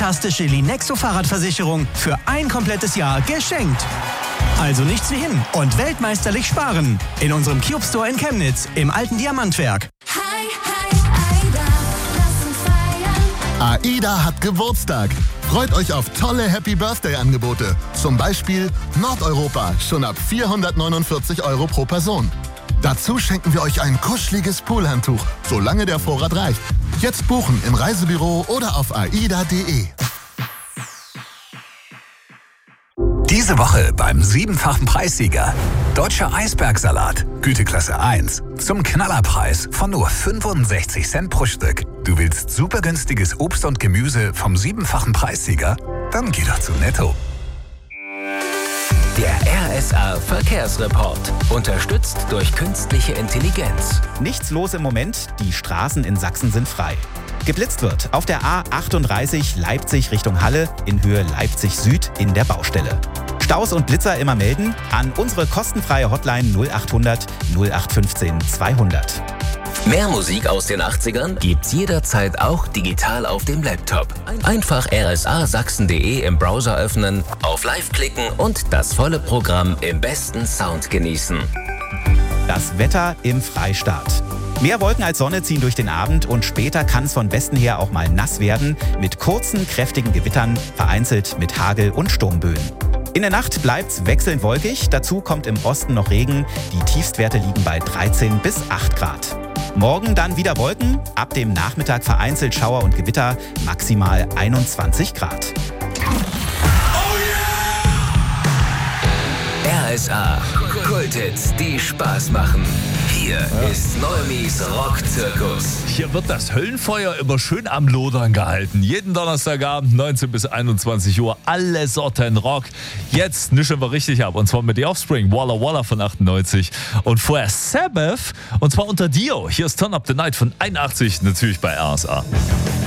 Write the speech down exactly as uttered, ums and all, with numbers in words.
fantastische Linexo Fahrradversicherung für ein komplettes Jahr geschenkt. Also nichts wie hin und weltmeisterlich sparen. In unserem Cube Store in Chemnitz im alten Diamantwerk. Hi, hi, Aida, lass uns feiern. AIDA hat Geburtstag. Freut euch auf tolle Happy Birthday Angebote. Zum Beispiel Nordeuropa, schon ab vierhundertneunundvierzig Euro pro Person. Dazu schenken wir euch ein kuscheliges Poolhandtuch, solange der Vorrat reicht. Jetzt buchen im Reisebüro oder auf aida punkt de. Diese Woche beim siebenfachen Preissieger. Deutscher Eisbergsalat, Güteklasse eins. Zum Knallerpreis von nur fünfundsechzig Cent pro Stück. Du willst super günstiges Obst und Gemüse vom siebenfachen Preissieger? Dann geh doch zu Netto. Der R S A Verkehrsreport. Unterstützt durch künstliche Intelligenz. Nichts los im Moment, die Straßen in Sachsen sind frei. Geblitzt wird auf der A achtunddreißig Leipzig Richtung Halle in Höhe Leipzig Süd in der Baustelle. Staus und Blitzer immer melden an unsere kostenfreie Hotline null achthundert null acht fünfzehn zweihundert. Mehr Musik aus den achtzigern gibt's jederzeit auch digital auf dem Laptop. Einfach r s a sachsen punkt de im Browser öffnen, auf Live klicken und das volle Programm im besten Sound genießen. Das Wetter im Freistaat. Mehr Wolken als Sonne ziehen durch den Abend und später kann es von Westen her auch mal nass werden, mit kurzen, kräftigen Gewittern, vereinzelt mit Hagel und Sturmböen. In der Nacht bleibt's wechselnd wolkig, dazu kommt im Osten noch Regen, die Tiefstwerte liegen bei dreizehn bis acht Grad. Morgen dann wieder Wolken, ab dem Nachmittag vereinzelt Schauer und Gewitter, maximal einundzwanzig Grad. R S A, Kulthits, die Spaß machen. Hier ja. ist Neumis Rockzirkus. Hier wird das Höllenfeuer immer schön am Lodern gehalten. Jeden Donnerstagabend, neunzehn bis einundzwanzig Uhr, alle Sorten Rock. Jetzt mischen wir richtig ab. Und zwar mit The Offspring, Walla Walla von achtundneunzig. Und vorher Sabbath, und zwar unter Dio. Hier ist Turn Up the Night von einundachtzig, natürlich bei R S A.